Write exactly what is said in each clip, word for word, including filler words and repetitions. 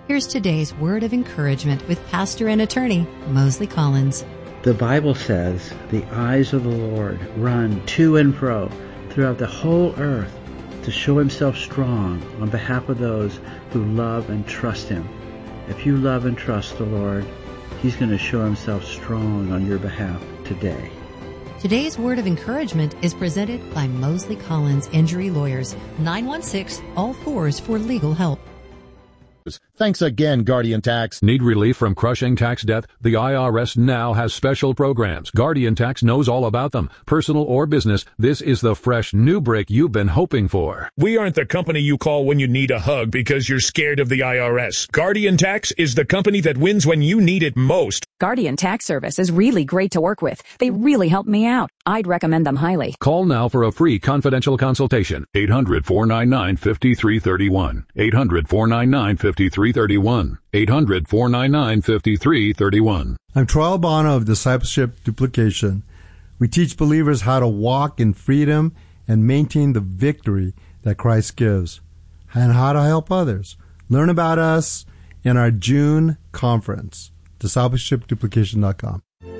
Here's today's word of encouragement with pastor and attorney Mosley Collins. The Bible says, the eyes of the Lord run to and fro throughout the whole earth to show himself strong on behalf of those who love and trust him. If you love and trust the Lord, he's going to show himself strong on your behalf today. Today's word of encouragement is presented by Mosley Collins Injury Lawyers, nine one six, all fours for legal help. Thanks again, Guardian Tax. Need relief from crushing tax debt? The I R S now has special programs. Guardian Tax knows all about them. Personal or business, this is the fresh new break you've been hoping for. We aren't the company you call when you need a hug because you're scared of the I R S. Guardian Tax is the company that wins when you need it most. Guardian Tax Service is really great to work with. They really help me out. I'd recommend them highly. Call now for a free confidential consultation. eight hundred, four nine nine, five three three one. eight hundred, four nine nine, five three three one. eight hundred, four nine nine, five three three one. I'm Troy Albano of Discipleship Duplication. We teach believers how to walk in freedom and maintain the victory that Christ gives, and how to help others. Learn about us in our June conference, discipleship duplication dot com.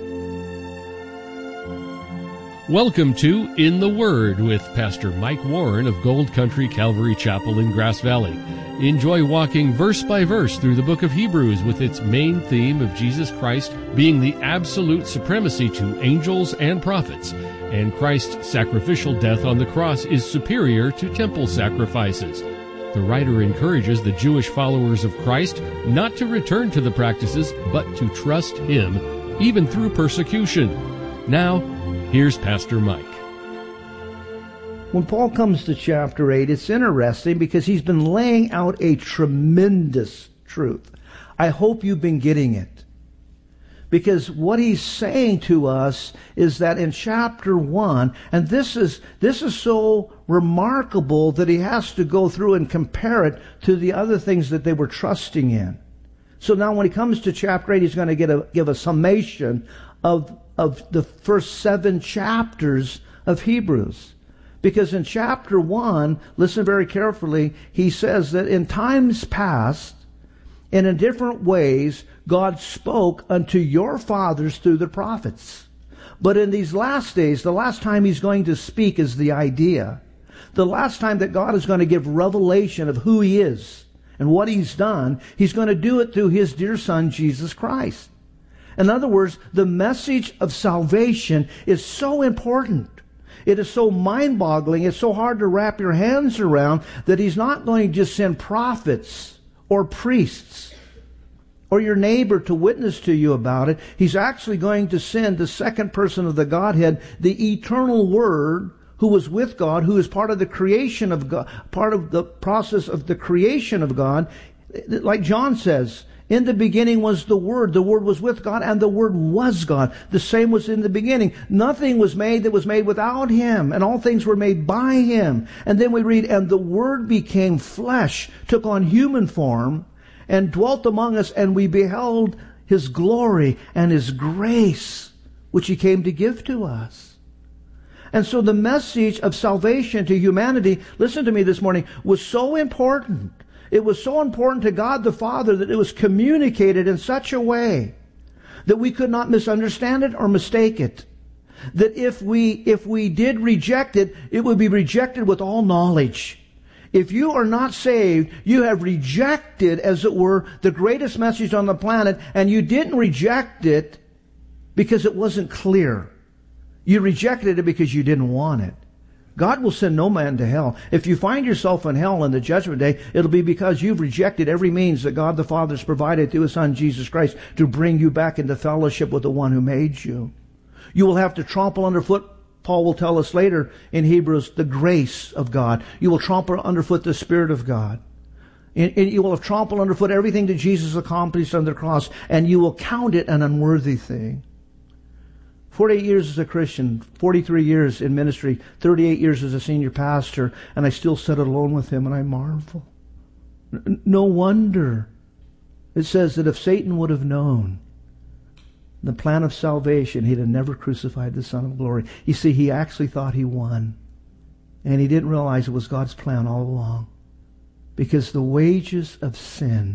Welcome to In the Word with Pastor Mike Warren of Gold Country Calvary Chapel in Grass Valley. Enjoy walking verse by verse through the book of Hebrews with its main theme of Jesus Christ being the absolute supremacy to angels and prophets, and Christ's sacrificial death on the cross is superior to temple sacrifices. The writer encourages the Jewish followers of Christ not to return to the practices, but to trust Him, even through persecution. Now, here's Pastor Mike. When Paul comes to chapter eight, it's interesting because he's been laying out a tremendous truth. I hope you've been getting it. Because what he's saying to us is that in chapter one, and this is this is so remarkable that he has to go through and compare it to the other things that they were trusting in. So now when he comes to chapter eight, he's going to get a, give a summation of, of the first seven chapters of Hebrews. Because in chapter one, listen very carefully, he says that in times past, and in different ways, God spoke unto your fathers through the prophets. But in these last days, the last time he's going to speak is the idea. The last time that God is going to give revelation of who he is and what he's done, he's going to do it through his dear son, Jesus Christ. In other words, the message of salvation is so important. It is so mind-boggling, it's so hard to wrap your hands around that he's not going to just send prophets or priests or your neighbor to witness to you about it. He's actually going to send the second person of the Godhead, the eternal Word, who was with God, who is part of the creation of God, part of the process of the creation of God. Like John says, in the beginning was the Word. The Word was with God, and the Word was God. The same was in the beginning. Nothing was made that was made without Him, and all things were made by Him. And then we read, and the Word became flesh, took on human form, and dwelt among us, and we beheld His glory and His grace, which He came to give to us. And so the message of salvation to humanity, listen to me this morning, was so important. It was so important to God the Father that it was communicated in such a way that we could not misunderstand it or mistake it. That if we, if we did reject it, it would be rejected with all knowledge. If you are not saved, you have rejected, as it were, the greatest message on the planet, and you didn't reject it because it wasn't clear. You rejected it because you didn't want it. God will send no man to hell. If you find yourself in hell in the judgment day, it'll be because you've rejected every means that God the Father has provided through His Son, Jesus Christ, to bring you back into fellowship with the one who made you. You will have to trample underfoot, Paul will tell us later in Hebrews, the grace of God. You will trample underfoot the Spirit of God. And you will have trampled underfoot everything that Jesus accomplished on the cross, and you will count it an unworthy thing. forty-eight years as a Christian, forty-three years in ministry, thirty-eight years as a senior pastor, and I still sit alone with Him, and I marvel. No wonder it says that if Satan would have known the plan of salvation, he'd have never crucified the Son of Glory. You see, he actually thought he won, and he didn't realize it was God's plan all along. Because the wages of sin